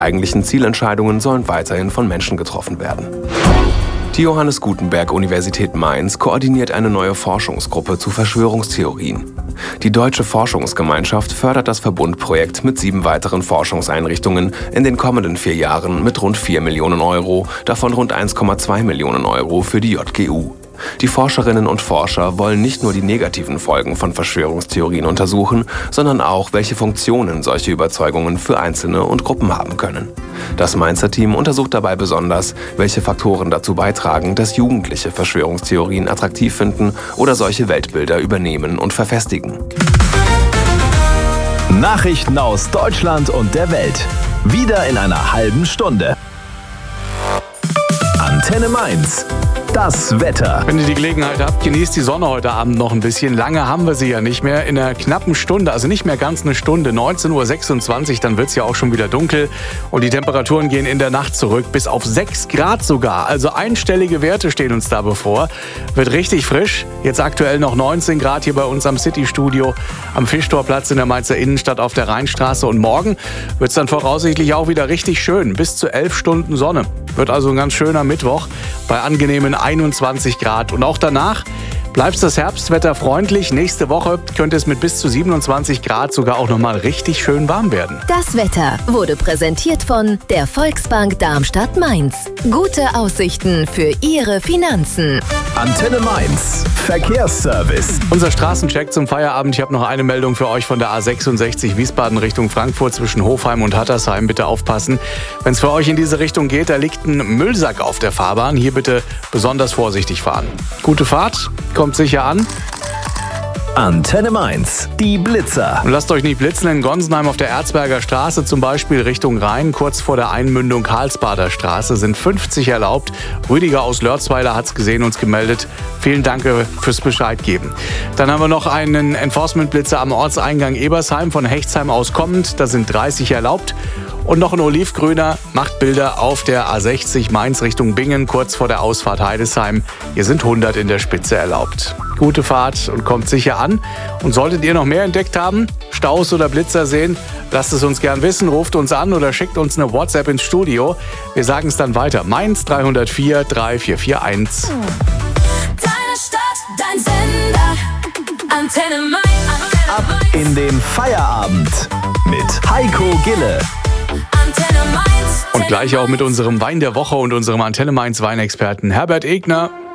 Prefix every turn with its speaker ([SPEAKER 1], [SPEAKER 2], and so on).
[SPEAKER 1] eigentlichen Zielentscheidungen sollen weiterhin von Menschen getroffen werden. Die Johannes Gutenberg Universität Mainz koordiniert eine neue Forschungsgruppe zu Verschwörungstheorien. Die Deutsche Forschungsgemeinschaft fördert das Verbundprojekt mit 7 weiteren Forschungseinrichtungen in den kommenden 4 Jahren mit rund 4 Millionen Euro, davon rund 1,2 Millionen Euro für die JGU. Die Forscherinnen und Forscher wollen nicht nur die negativen Folgen von Verschwörungstheorien untersuchen, sondern auch, welche Funktionen solche Überzeugungen für Einzelne und Gruppen haben können. Das Mainzer Team untersucht dabei besonders, welche Faktoren dazu beitragen, dass Jugendliche Verschwörungstheorien attraktiv finden oder solche Weltbilder übernehmen und verfestigen.
[SPEAKER 2] Nachrichten aus Deutschland und der Welt. Wieder in einer halben Stunde. Antenne Mainz. Das Wetter.
[SPEAKER 3] Wenn ihr die Gelegenheit habt, genießt die Sonne heute Abend noch ein bisschen. Lange haben wir sie ja nicht mehr. In einer knappen Stunde, also nicht mehr ganz eine Stunde, 19.26 Uhr, dann wird es ja auch schon wieder dunkel. Und die Temperaturen gehen in der Nacht zurück, bis auf 6 Grad sogar. Also einstellige Werte stehen uns da bevor. Wird richtig frisch. Jetzt aktuell noch 19 Grad hier bei uns am City-Studio, am Fischtorplatz in der Mainzer Innenstadt auf der Rheinstraße. Und morgen wird es dann voraussichtlich auch wieder richtig schön. Bis zu 11 Stunden Sonne. Wird also ein ganz schöner Mittwoch bei angenehmen 21 Grad. Und auch danach bleibt das Herbstwetter freundlich. Nächste Woche könnte es mit bis zu 27 Grad sogar auch nochmal richtig schön warm werden.
[SPEAKER 4] Das Wetter wurde präsentiert von der Volksbank Darmstadt-Mainz. Gute Aussichten für Ihre Finanzen.
[SPEAKER 2] Antenne Mainz. Verkehrsservice.
[SPEAKER 3] Unser Straßencheck zum Feierabend. Ich habe noch eine Meldung für euch von der A66 Wiesbaden Richtung Frankfurt zwischen Hofheim und Hattersheim. Bitte aufpassen. Wenn es für euch in diese Richtung geht, da liegt ein Müllsack auf der Fahrbahn. Hier bitte besonders vorsichtig fahren. Gute Fahrt. Kommt sicher an.
[SPEAKER 2] Antenne Mainz, die Blitzer.
[SPEAKER 3] Und lasst euch nicht blitzen in Gonsenheim auf der Erzberger Straße, zum Beispiel Richtung Rhein, kurz vor der Einmündung Karlsbader Straße, sind 50 erlaubt. Rüdiger aus Lörzweiler hat es gesehen, uns gemeldet. Vielen Dank fürs Bescheid geben. Dann haben wir noch einen Enforcement-Blitzer am Ortseingang Ebersheim, von Hechtsheim aus kommend. Da sind 30 erlaubt. Und noch ein olivgrüner macht Bilder auf der A60 Mainz Richtung Bingen, kurz vor der Ausfahrt Heidesheim. Hier sind 100 in der Spitze erlaubt. Gute Fahrt und kommt sicher an. Und solltet ihr noch mehr entdeckt haben, Staus oder Blitzer sehen, lasst es uns gern wissen, ruft uns an oder schickt uns eine WhatsApp ins Studio. Wir sagen es dann weiter. Mainz 304 3441.
[SPEAKER 5] Deine Stadt, dein Sender, Antenne Mainz.
[SPEAKER 2] Ab in den Feierabend mit Heiko Gille.
[SPEAKER 5] Antenne Mainz.
[SPEAKER 3] Und gleich auch mit unserem Wein der Woche und unserem Antenne Mainz Weinexperten Herbert Egner.